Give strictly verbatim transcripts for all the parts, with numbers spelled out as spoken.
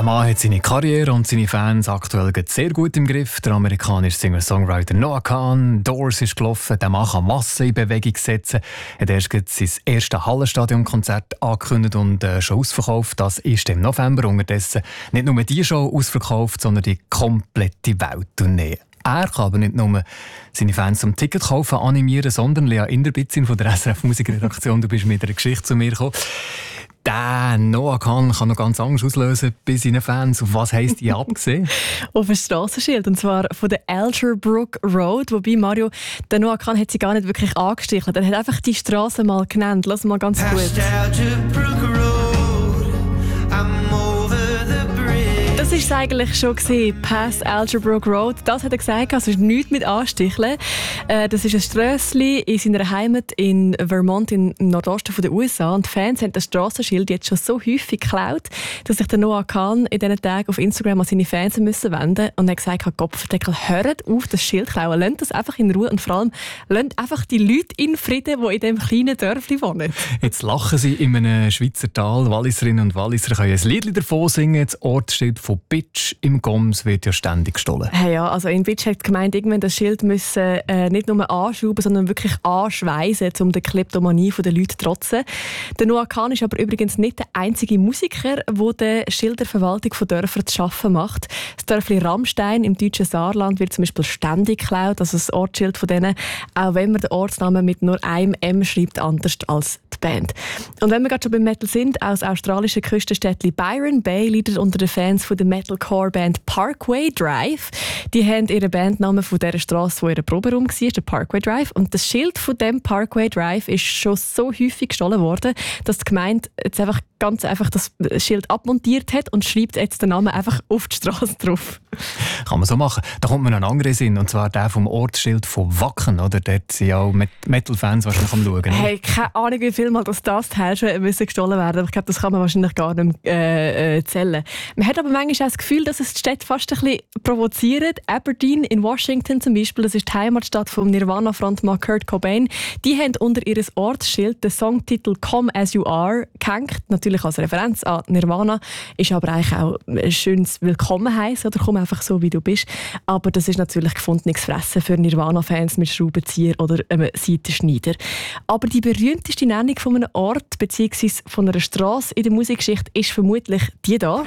Der Mann hat seine Karriere und seine Fans aktuell sehr gut im Griff. Der amerikanische Singer-Songwriter Noah Kahan, Doors ist gelaufen, der Mann kann Massen in Bewegung setzen. Er hat erst sein erstes Hallenstadion-Konzert angekündigt und äh, schon ausverkauft. Das ist im November. Unterdessen nicht nur die Show ausverkauft, sondern die komplette Welttournee. Er kann aber nicht nur seine Fans zum Ticket kaufen, animieren, sondern Lea Inderbitzin von der S R F Musikredaktion, du bist mit einer Geschichte zu mir gekommen. Der Noah Kahan kann noch ganz Angst auslösen bei seinen Fans. Auf was heisst die abgesehen? Auf ein Strassenschild, und zwar von der Elderbrook Road. Wobei, Mario, der Noah Kahan hat sie gar nicht wirklich angestichelt. Er hat einfach die Straße mal genannt. Lass mal ganz gut. Das war es eigentlich schon gewesen. Past Elderbrook Road. Das hat er gesagt, also ist nichts mit Ansticheln. Äh, das ist ein Strössli in seiner Heimat in Vermont im Nordosten der U S A. Und die Fans haben das Strassenschild jetzt schon so häufig geklaut, dass sich der Noah Kahan in diesen Tagen auf Instagram an seine Fans müssen wenden und er hat gesagt, Kopfverdeckel, hört auf, das Schild zu klauen. Lasst das einfach in Ruhe und vor allem lasst einfach die Leute in Frieden, die in diesem kleinen Dörfli wohnen. Jetzt lachen sie in einem Schweizer Tal. Walliserinnen und Walliser können ein Lied davon singen. Das Ortsschild von Bitsch im Goms wird ja ständig gestohlen. Hey ja, also in Bitsch hat die Gemeinde irgendwann das Schild müssen, äh, nicht nur anschrauben, sondern wirklich anschweissen, um der Kleptomanie der Leute zu trotzen. Der Noah Kahan ist aber übrigens nicht der einzige Musiker, der die Schilderverwaltung von Dörfern zu schaffen macht. Das Dörfli Rammstein im deutschen Saarland wird zum Beispiel ständig geklaut, also das Ortsschild von denen, auch wenn man den Ortsnamen mit nur einem M schreibt, anders als die Band. Und wenn wir gerade schon beim Metal sind, aus australischen Küstenstädtchen Byron Bay leidet unter den Fans von der Metalcore-Band Parkway Drive. Die haben ihren Bandnamen von der Straße, wo ihre Proberaum war, der Parkway Drive. Und das Schild von dem Parkway Drive ist schon so häufig gestohlen worden, dass die Gemeinde jetzt einfach ganz einfach das Schild abmontiert hat und schreibt jetzt den Namen einfach auf die Straße drauf. Kann man so machen. Da kommt man an einen anderen Sinn, und zwar der vom Ortsschild von Wacken. Oder? Dort sind auch Metal-Fans wahrscheinlich am Schauen. Hey, keine Ahnung, wie viel Mal das, das Teil schon müssen gestohlen werden, aber ich glaube, das kann man wahrscheinlich gar nicht mehr, äh, äh, zählen. Man hat aber manchmal auch das Gefühl, dass es die Städte fast ein bisschen provoziert. Aberdeen in Washington zum Beispiel, das ist die Heimatstadt vom Nirvana-Frontmann Kurt Cobain. Die haben unter ihr Ortsschild den Songtitel «Come As You Are» gehängt. Natürlich als Referenz an Nirvana, ist aber eigentlich auch ein schönes Willkommen heißen oder «Komm einfach so, wie du bist». Aber das ist natürlich gefundenes Fressen für Nirvana-Fans mit Schraubenzieher oder einem Seitenschneider. Aber die berühmteste Nennung von einem Ort bzw. von einer Straße in der Musikgeschichte ist vermutlich die hier.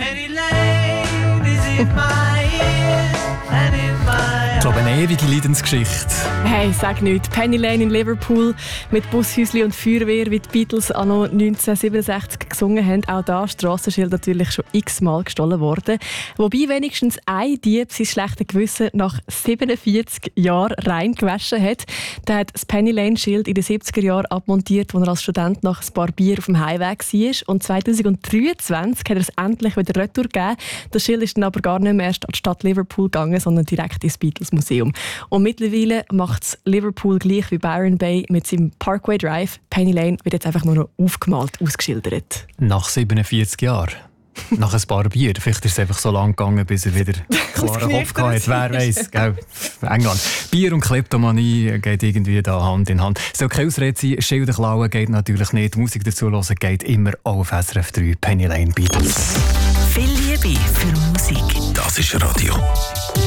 Ich glaube, eine ewige Leidensgeschichte. Hey, sag nicht. Penny Lane in Liverpool mit Bushäusli und Feuerwehr, wie die Beatles anno neunzehnhundertsiebenundsechzig gesungen haben. Auch da Strassenschild natürlich schon x-mal gestohlen worden. Wobei wenigstens ein Dieb sein schlechtes Gewissen nach siebenundvierzig Jahren reingewaschen hat. Der hat das Penny Lane Schild in den siebziger Jahren abmontiert, als er als Student nach ein paar Bier auf dem Heimweg war. Und zweitausenddreiundzwanzig hat er es endlich wieder retour gegeben. Das Schild ist dann aber gar nicht mehr erst an die Stadt Liverpool gegangen, sondern direkt ins Beatles Museum. Und mittlerweile macht es Liverpool gleich wie Byron Bay mit seinem Parkway Drive. Penny Lane wird jetzt einfach nur noch aufgemalt, ausgeschildert. Nach siebenundvierzig Jahren. Nach ein paar Bier. Vielleicht ist es einfach so lang gegangen, bis er wieder klaren Kopf hatte. Wer weiß, gell? England. Bier und Kleptomanie geht irgendwie da Hand in Hand. Es soll keine Ausrede sein, Schilder klauen geht natürlich nicht. Musik dazu hören geht immer auch auf S R F drei. Penny Lane, Beatles. Viel Liebe für Musik. Das ist Radio.